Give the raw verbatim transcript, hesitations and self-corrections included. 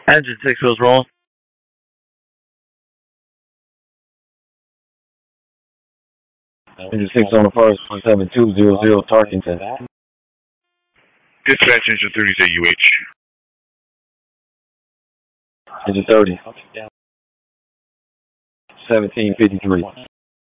Engine six was rolling. Engine six on the first, one seven two zero zero Tarkington. Dispatch engine thirty is A U H. Engine thirty. seventeen fifty-three.